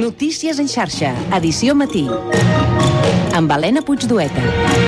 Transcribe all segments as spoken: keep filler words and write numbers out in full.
Notícies en xarxa, edició matí. Amb Helena Puigdueta.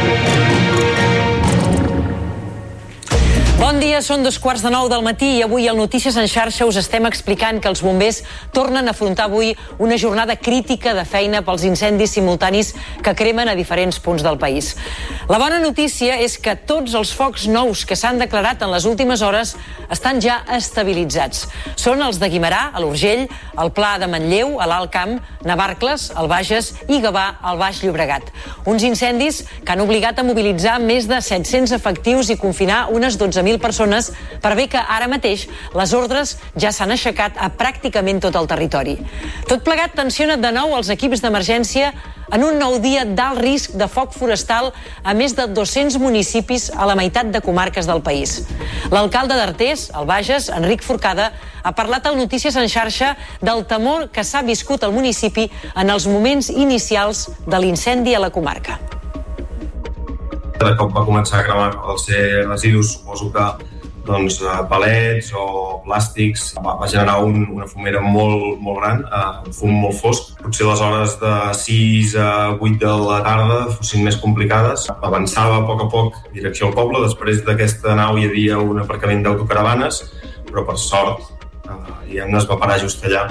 Bon dia, són dos quarts de nou del matí i avui al Notícies en xarxa us estem explicant que els bombers tornen a afrontar avui una jornada crítica de feina pels incendis simultanis que cremen a diferents punts del país. La bona notícia és que tots els focs nous que s'han declarat en les últimes hores estan ja estabilitzats. Són els de Guimerà, a l'Urgell, el Pla de Manlleu, a l'Alt Camp, Navarcles, al Bages i Gavà, al Baix Llobregat. Uns incendis que han obligat a mobilitzar més de set-cents efectius i confinar unes dotze mil persones, per bé que ara mateix les ordres ja s'han aixecat a pràcticament tot el territori. Tot plegat tensiona de nou els equips d'emergència en un nou dia d'alt risc de foc forestal a més de dos-cents municipis a la meitat de comarques del país. L'alcalde d'Artés, al Bages, Enric Forcada, ha parlat al Notícies en xarxa del temor que s'ha viscut al municipi en els moments inicials de l'incendi a la comarca. De cop va començar a cremar els residus, suposo que doncs, palets o plàstics, va, va generar un, una fumera molt, molt gran, un fum molt fosc. Potser les hores de sis a vuit de la tarda fossin més complicades. Avançava a poc a poc en direcció al poble. Després d'aquesta nau hi havia un aparcament d'autocaravanes, però per sort eh, ja es va parar just allà.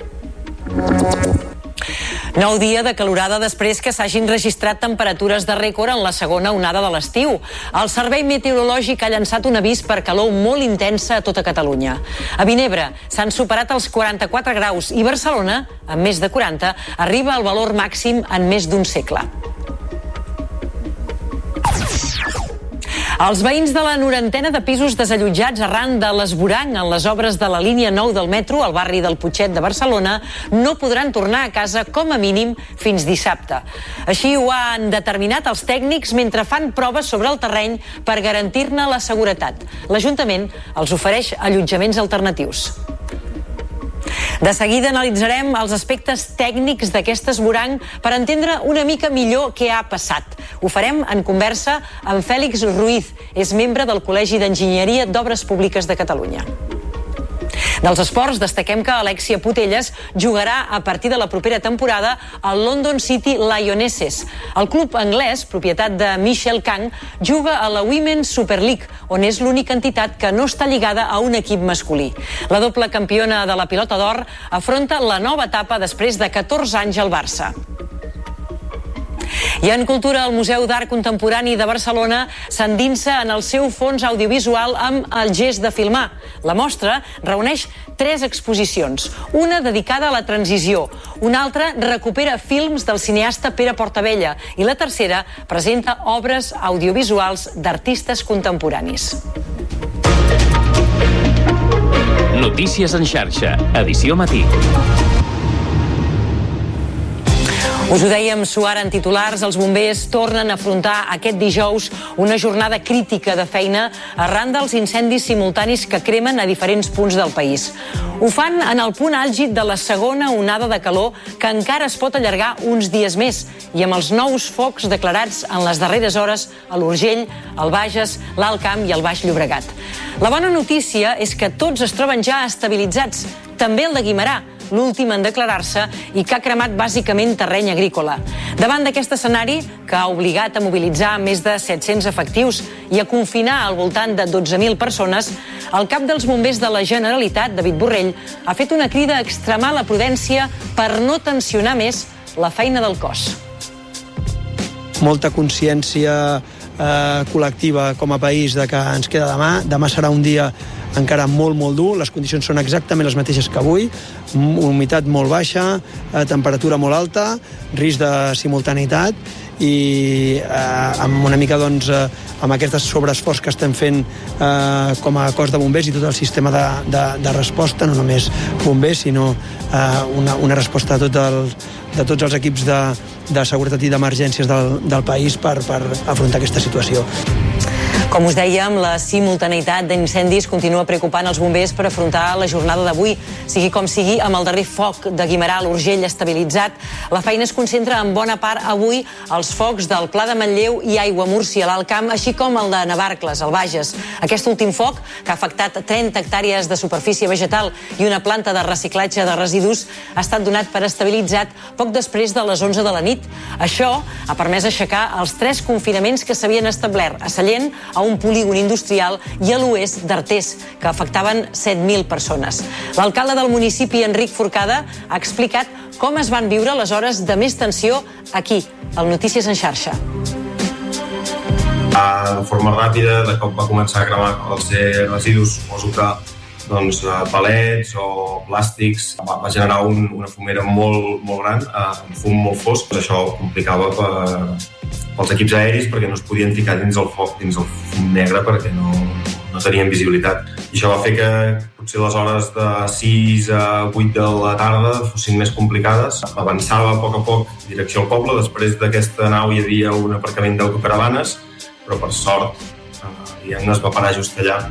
Nou dia de calorada després que s'hagin registrat temperatures de rècord en la segona onada de l'estiu. El Servei Meteorològic ha llançat un avís per calor molt intensa a tota Catalunya. A Vinebre s'han superat els quaranta-quatre graus i Barcelona, amb més de quaranta, arriba al valor màxim en més d'un segle. Els veïns de la norantena de pisos desallotjats arran de l'esvoranc en les obres de la línia nou del metro al barri del Putxet de Barcelona no podran tornar a casa com a mínim fins dissabte. Així ho han determinat els tècnics mentre fan proves sobre el terreny per garantir-ne la seguretat. L'Ajuntament els ofereix allotjaments alternatius. De seguida analitzarem els aspectes tècnics d'aquest esvoranc per entendre una mica millor què ha passat. Ho farem en conversa amb Fèlix Ruiz, és membre del Col·legi d'Enginyeria d'Obres Públiques de Catalunya. Dels esports, destaquem que Alexia Putellas jugarà a partir de la propera temporada al London City Lionesses. El club anglès, propietat de Michel Kang, juga a la Women's Super League, on és l'única entitat que no està lligada a un equip masculí. La doble campiona de la pilota d'or afronta la nova etapa després de catorze anys al Barça. I en cultura, el Museu d'Art Contemporani de Barcelona s'endinsa en el seu fons audiovisual amb el gest de filmar. La mostra reuneix tres exposicions, una dedicada a la transició, una altra recupera films del cineasta Pere Portabella i la tercera presenta obres audiovisuals d'artistes contemporanis. Notícies en xarxa, edició matí. Us ho dèiem suar en titulars, els bombers tornen a afrontar aquest dijous una jornada crítica de feina arran dels incendis simultanis que cremen a diferents punts del país. Ho fan en el punt àlgid de la segona onada de calor que encara es pot allargar uns dies més i amb els nous focs declarats en les darreres hores a l'Urgell, el Bages, l'Alt Camp i el Baix Llobregat. La bona notícia és que tots es troben ja estabilitzats, també el de Guimerà, l'últim en declarar-se i que ha cremat bàsicament terreny agrícola. Davant d'aquest escenari, que ha obligat a mobilitzar més de set-cents efectius i a confinar al voltant de dotze mil persones, el cap dels bombers de la Generalitat, David Borrell, ha fet una crida a extremar la prudència per no tensionar més la feina del cos. Molta consciència eh, col·lectiva com a país de que ens queda demà. Demà serà un dia encara molt, molt dur. Les condicions són exactament les mateixes que avui. Humitat molt baixa, eh, temperatura molt alta, risc de simultaneïtat i eh, amb una mica doncs, eh, amb aquest sobreesforç que estem fent eh, com a cos de bombers i tot el sistema de, de, de resposta, no només bombers, sinó eh, una, una resposta de, tot el, de tots els equips de, de seguretat i d'emergències del, del país per, per afrontar aquesta situació. Com us dèiem, la simultaneïtat d'incendis continua preocupant els bombers per afrontar la jornada d'avui. Sigui com sigui, amb el darrer foc de Guimerà, l'Urgell estabilitzat, la feina es concentra en bona part avui als focs del Pla de Manlleu i Aiguamúrcia, a l'Alt Camp, així com el de Navarcles, al Bages. Aquest últim foc, que ha afectat trenta hectàrees de superfície vegetal i una planta de reciclatge de residus, ha estat donat per estabilitzat poc després de les onze de la nit. Això ha permès aixecar els tres confinaments que s'havien establert a Sallent, a un polígon industrial i a l'oest d'Artés, que afectaven set mil persones. L'alcalde del municipi, Enric Forcada, ha explicat com es van viure les hores de més tensió aquí, al Notícies en xarxa. De forma ràpida, de cop va començar a cremar els residus, suposo que doncs, palets o plàstics, va, va generar un, una fumera molt, molt gran, un fum molt fosc. Això complicava per, pels equips aeris perquè no es podien ficar dins el foc, dins el fum negre, perquè no, no tenien visibilitat. I això va fer que potser les hores de sis a vuit de la tarda fossin més complicades. Avançava a poc a poc direcció al poble. Després d'aquesta nau hi havia un aparcament d'autocaravanes, però per sort eh, no es va parar just allà.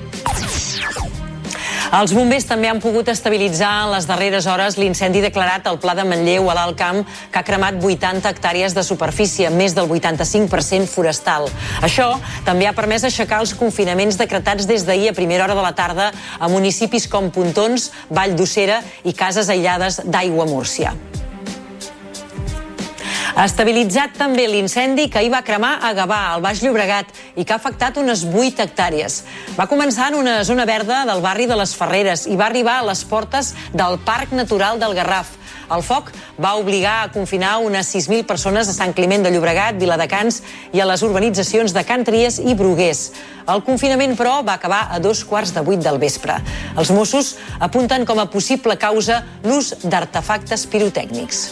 Els bombers també han pogut estabilitzar en les darreres hores l'incendi declarat al Pla de Manlleu, a l'Alt Camp, que ha cremat vuitanta hectàrees de superfície, més del vuitanta-cinc per cent forestal. Això també ha permès aixecar els confinaments decretats des d'ahir a primera hora de la tarda a municipis com Pontons, Vall d'Ussera i cases aïllades d'Aiguamúrcia. Ha estabilitzat també l'incendi que hi va cremar a Gavà, al Baix Llobregat, i que ha afectat unes vuit hectàrees. Va començar en una zona verda del barri de les Ferreres i va arribar a les portes del Parc Natural del Garraf. El foc va obligar a confinar unes sis mil persones a Sant Climent de Llobregat, Viladecans i a les urbanitzacions de Can Tries i Bruguers. El confinament, però, va acabar a dos quarts de vuit del vespre. Els Mossos apunten com a possible causa l'ús d'artefactes pirotècnics.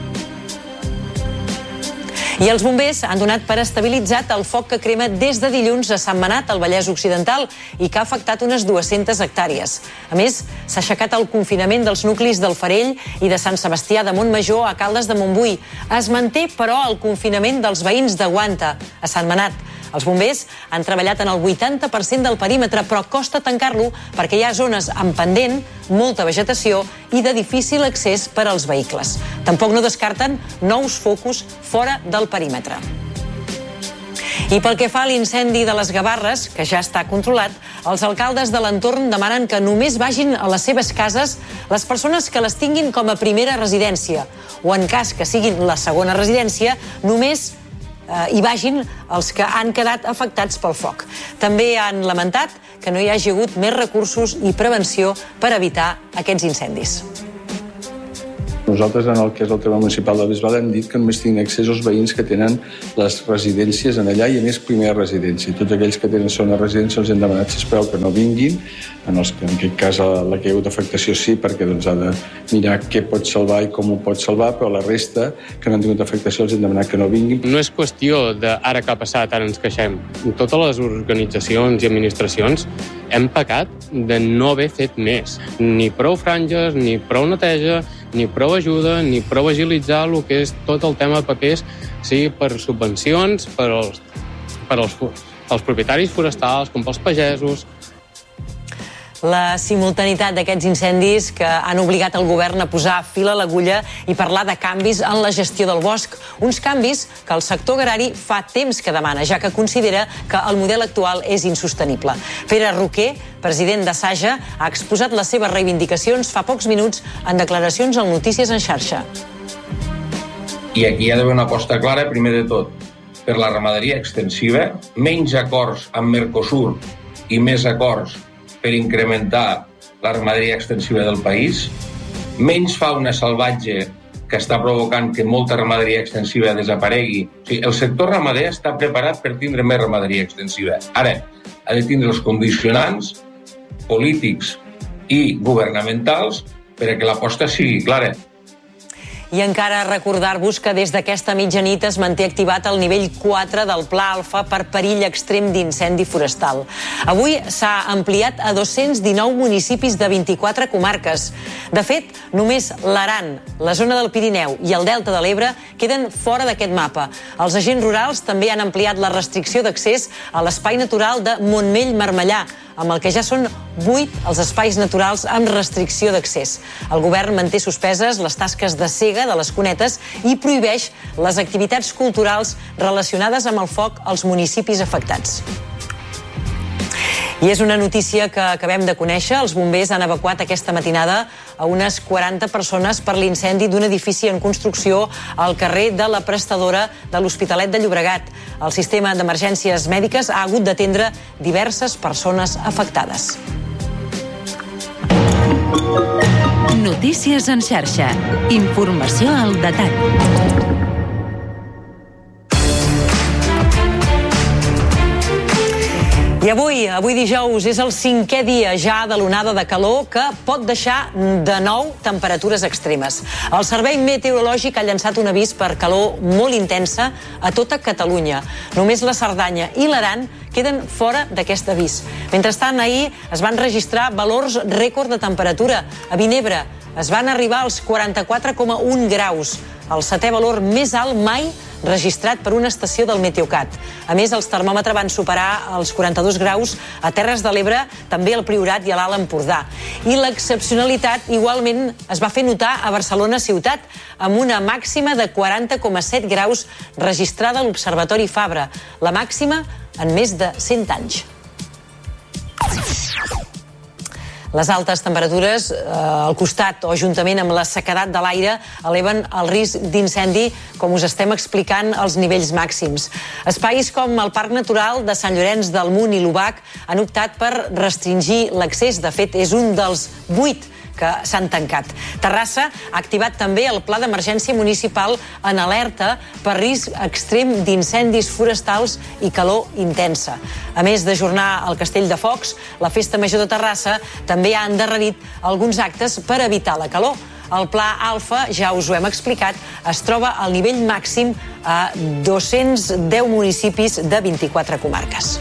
I els bombers han donat per estabilitzat el foc que crema des de dilluns a Sant Manat, al Vallès Occidental, i que ha afectat unes dues-centes hectàrees. A més, s'ha aixecat el confinament dels nuclis del Farell i de Sant Sebastià de Montmajor a Caldes de Montbui. Es manté, però, el confinament dels veïns de Guanta, a Sant Manat. Els bombers han treballat en el vuitanta per cent del perímetre, però costa tancar-lo perquè hi ha zones amb pendent, molta vegetació i de difícil accés per als vehicles. Tampoc no descarten nous focus fora del perímetre. I pel que fa a l'incendi de les Gavarres, que ja està controlat, els alcaldes de l'entorn demanen que només vagin a les seves cases les persones que les tinguin com a primera residència, o en cas que siguin la segona residència, només hi vagin els que han quedat afectats pel foc. També han lamentat que no hi hagi hagut més recursos i prevenció per evitar aquests incendis. Nosaltres, en el que és el tema municipal de Bisbal, hem dit que només tinguin accés als veïns que tenen les residències en allà i, a més, primera residència. Tots aquells que tenen segona residència els hem demanat, sisplau, que no vinguin. En, els que, en aquest cas, la que hi ha hagut afectació sí, perquè doncs, ha de mirar què pot salvar i com ho pot salvar, però la resta, que no han tingut afectació, els hem demanat que no vinguin. No és qüestió de ara que ha passat, ara ens queixem. Totes les organitzacions i administracions hem pecat de no haver fet més. Ni prou franges, ni prou neteja, ni prou ajuda, ni prou agilitzar el que és tot el tema de papers, sigui per subvencions, per als, per als, als propietaris forestals, com pels pagesos. La simultaneïtat d'aquests incendis que han obligat el govern a posar fil a l'agulla i parlar de canvis en la gestió del bosc. Uns canvis que el sector agrari fa temps que demana, ja que considera que el model actual és insostenible. Pere Roquer, president de Saja, ha exposat les seves reivindicacions fa pocs minuts en declaracions al Notícies en xarxa. I aquí hi ha d'haver una aposta clara, primer de tot, per la ramaderia extensiva, menys acords amb Mercosur i més acords per incrementar la ramaderia extensiva del país, menys fauna salvatge que està provocant que molta ramaderia extensiva desaparegui. O sigui, el sector ramader està preparat per tindre més ramaderia extensiva. Ara, ha de tindre els condicionants polítics i governamentals perquè l'aposta sigui clara. I encara recordar-vos que des d'aquesta mitjanit es manté activat el nivell quatre del Pla Alfa per perill extrem d'incendi forestal. Avui s'ha ampliat a dos-cents dinou municipis de vint-i-quatre comarques. De fet, només l'Aran, la zona del Pirineu i el Delta de l'Ebre queden fora d'aquest mapa. Els agents rurals també han ampliat la restricció d'accés a l'espai natural de Montmell-Marmellà, amb el que ja són vuit els espais naturals amb restricció d'accés. El govern manté suspeses les tasques de sega de les cunetes i prohibeix les activitats culturals relacionades amb el foc als municipis afectats. I és una notícia que acabem de conèixer. Els bombers han evacuat aquesta matinada a unes quaranta persones per l'incendi d'un edifici en construcció al carrer de la Prestadora de l'Hospitalet de Llobregat. El sistema d'emergències mèdiques ha hagut d'atendre diverses persones afectades. Notícies en xarxa. Informació al detall. I avui, avui dijous, és el cinquè dia ja de l'onada de calor que pot deixar de nou temperatures extremes. El Servei Meteorològic ha llançat un avís per calor molt intensa a tota Catalunya. Només la Cerdanya i l'Aran queden fora d'aquest avís. Mentrestant, ahir es van registrar valors rècord de temperatura. A Vinebre es van arribar als quaranta-quatre coma un graus, el setè valor més alt mai registrat per una estació del Meteocat. A més, els termòmetres van superar els quaranta-dos graus a Terres de l'Ebre, també al Priorat i a l'Alt Empordà. I l'excepcionalitat igualment es va fer notar a Barcelona ciutat, amb una màxima de quaranta coma set graus registrada a l'Observatori Fabra, la màxima en més de cent anys. Les altes temperatures eh, al costat o juntament amb la sequedat de l'aire eleven el risc d'incendi, com us estem explicant, als nivells màxims. Espais com el Parc Natural de Sant Llorenç del Munt i l'Obac han optat per restringir l'accés. De fet, és un dels vuit que s'han tancat. Terrassa ha activat també el Pla d'Emergència Municipal en alerta per risc extrem d'incendis forestals i calor intensa. A més d'ajornar el Castell de Focs, la Festa Major de Terrassa també ha endarrerit alguns actes per evitar la calor. El Pla Alfa, ja us ho hem explicat, es troba al nivell màxim a dos-cents deu municipis de vint-i-quatre comarques.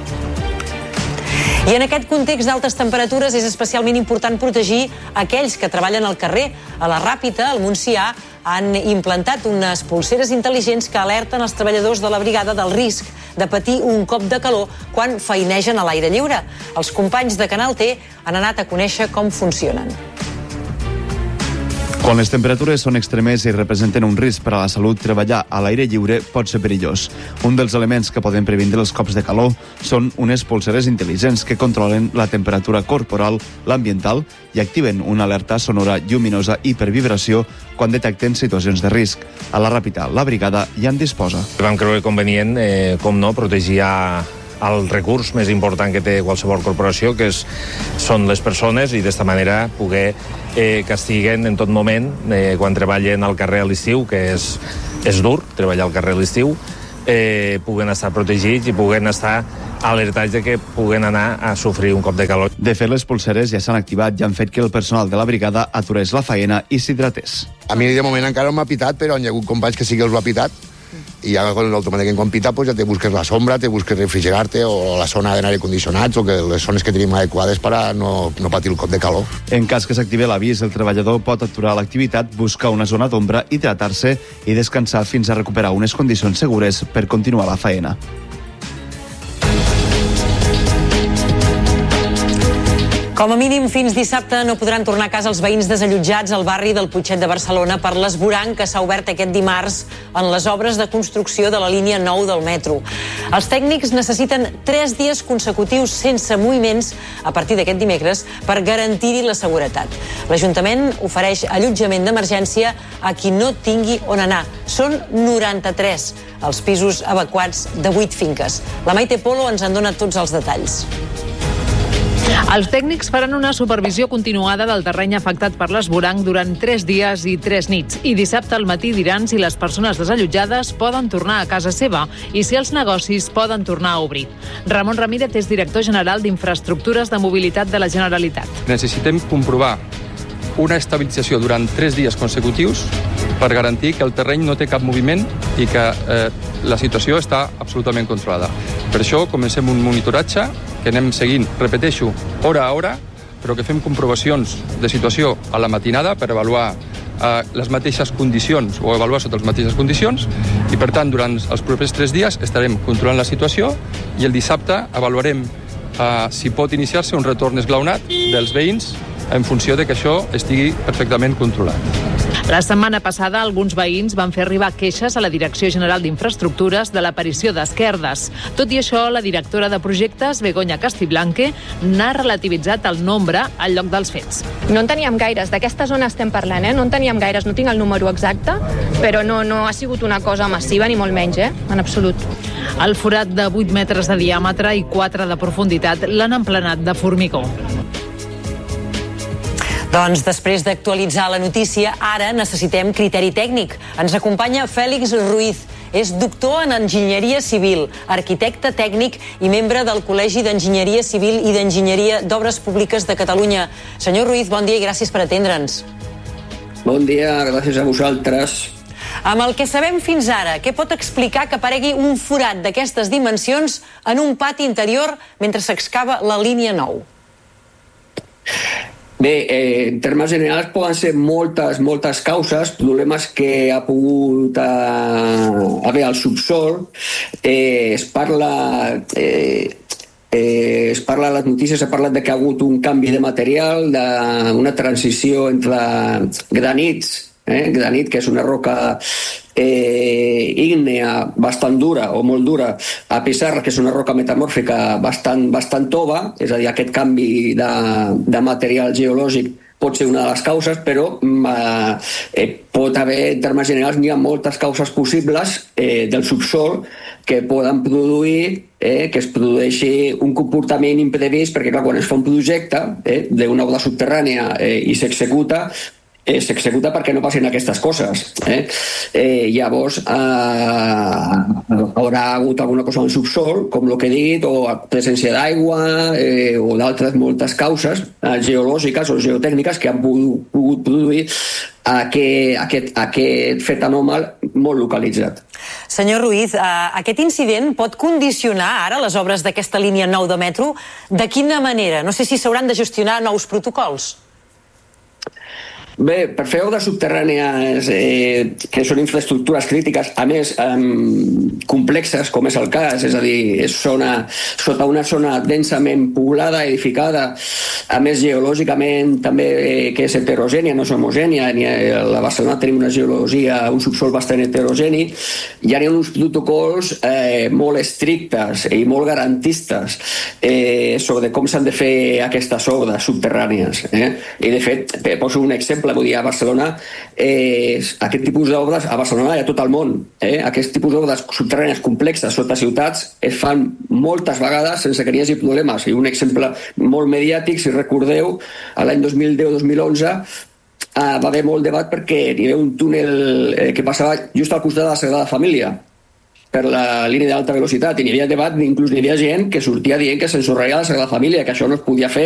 I en aquest context d'altes temperatures és especialment important protegir aquells que treballen al carrer. A la Ràpita, al Montsià, han implantat unes polseres intel·ligents que alerten els treballadors de la brigada del risc de patir un cop de calor quan feinegen a l'aire lliure. Els companys de Canal T han anat a conèixer com funcionen. Quan les temperatures són extremes i representen un risc per a la salut, treballar a l'aire lliure pot ser perillós. Un dels elements que poden previndre els cops de calor són unes polseres intel·ligents que controlen la temperatura corporal, l'ambiental i activen una alerta sonora lluminosa i per vibració quan detecten situacions de risc. A la Ràpita, la brigada ja en disposa. Vam creure convenient, eh, com no, protegir a el recurs més important que té qualsevol corporació, que és, són les persones, i d'esta manera poder eh, que estiguen en tot moment, eh, quan treballen al carrer a l'estiu, que és, és dur treballar al carrer a l'estiu, eh, puguen estar protegits i puguen estar alertats de que puguen anar a sofrir un cop de calor. De fet, les polseres ja s'han activat i han fet que el personal de la brigada aturés la faena i s'hidratés. A mi de moment encara no m'ha pitat, però hi ha hagut companys que sí que els ho ha pitat, i ja automàticament quan pita pues, ja te busques la sombra, te busques refrigerar-te o la zona d'aire condicionats o que les zones que tenim adequades per a no, no patir el cop de calor. En cas que s'active l'avís, el treballador pot aturar l'activitat, buscar una zona d'ombra, hidratar-se i descansar fins a recuperar unes condicions segures per continuar la faena. Com a mínim, fins dissabte no podran tornar a casa els veïns desallotjats al barri del Putxet de Barcelona per l'esvoranc que s'ha obert aquest dimarts en les obres de construcció de la línia nou del metro. Els tècnics necessiten tres dies consecutius sense moviments a partir d'aquest dimecres per garantir-hi la seguretat. L'Ajuntament ofereix allotjament d'emergència a qui no tingui on anar. Són noranta-tres els pisos evacuats de vuit finques. La Maite Polo ens en dona tots els detalls. Els tècnics faran una supervisió continuada del terreny afectat per l'esvoranc durant tres dies i tres nits. I dissabte al matí diran si les persones desallotjades poden tornar a casa seva i si els negocis poden tornar a obrir. Ramon Ramírez és director general d'Infraestructures de Mobilitat de la Generalitat. Necessitem comprovar una estabilització durant tres dies consecutius per garantir que el terreny no té cap moviment i que eh, la situació està absolutament controlada. Per això comencem un monitoratge que anem seguint, repeteixo, hora a hora, però que fem comprovacions de situació a la matinada per avaluar eh, les mateixes condicions o avaluar sota les mateixes condicions i, per tant, durant els propers tres dies estarem controlant la situació i el dissabte avaluarem eh, si pot iniciar-se un retorn esglaonat dels veïns en funció de que això estigui perfectament controlat. La setmana passada, alguns veïns van fer arribar queixes a la Direcció General d'Infraestructures de l'aparició d'esquerdes. Tot i això, la directora de projectes, Begoña Castiblanque, n'ha relativitzat el nombre al lloc dels fets. No en teníem gaires, d'aquesta zona estem parlant, eh? No en teníem gaires, no tinc el número exacte, però no, no ha sigut una cosa massiva, ni molt menys, eh? En absolut. El forat de vuit metres de diàmetre i quatre de profunditat l'han emplenat de formigó. Doncs després d'actualitzar la notícia, ara necessitem criteri tècnic. Ens acompanya Fèlix Ruiz. És doctor en Enginyeria Civil, arquitecte tècnic i membre del Col·legi d'Enginyeria Civil i d'Enginyeria d'Obres Públiques de Catalunya. Senyor Ruiz, bon dia i gràcies per atendre'ns. Bon dia, gràcies a vosaltres. Amb el que sabem fins ara, què pot explicar que aparegui un forat d'aquestes dimensions en un pati interior mentre s'excava la línia nou? Bé, eh, en termes generals poden ser moltes, moltes causes, problemes que ha pogut eh, haver al subsol. Eh, es parla... Eh, Eh, es parla a les notícies, s'ha parlat de que ha hagut un canvi de material, d'una transició entre granits, eh? granit, que és una roca eh, ígnea bastant dura o molt dura, a pissarra, que és una roca metamòrfica bastant, bastant tova, és a dir, aquest canvi de, de material geològic pot ser una de les causes, però eh, pot haver, en termes generals, n'hi ha moltes causes possibles eh, del subsol que poden produir eh, que es produeixi un comportament imprevist, perquè clar, quan es fa un projecte eh, d'una obra subterrània eh, i s'executa, eh, s'executa perquè no passin aquestes coses. Eh? Eh, llavors, eh, haurà hagut alguna cosa en el subsol, com el que he dit, o presència d'aigua, eh, o d'altres moltes causes eh, geològiques o geotècniques que han pogut, pogut produir aquest, aquest, aquest fet anòmal molt localitzat. Senyor Ruiz, eh, aquest incident pot condicionar ara les obres d'aquesta línia nou de metro? De quina manera? No sé si s'hauran de gestionar nous protocols. Bé, per fer obres subterrànies eh, que són infraestructures crítiques, a més eh, complexes, com és el cas, és a dir, és zona, sota una zona densament poblada, edificada, a més geològicament també eh, que és heterogènia, no és homogènia, ni a la Barcelona tenim una geologia, un subsol bastant heterogeni, hi ha uns protocols eh, molt estrictes i molt garantistes eh, sobre com s'han de fer aquestes obres subterrànies. Eh? I de fet, poso un exemple, vull dir, a Barcelona, eh, aquest tipus d'obres, a Barcelona i a tot el món, eh, aquest tipus d'obres subterrànies complexes sota ciutats es fan moltes vegades sense que n'hi hagi problemes. I un exemple molt mediàtic, si recordeu, l'any dos mil deu dos mil onze eh, va haver molt debat perquè hi havia un túnel eh, que passava just al costat de la Sagrada Família per la línia d'alta velocitat, i n'hi havia debat, inclús n'hi havia gent que sortia dient que s'ensorraria la Sagrada Família, que això no es podia fer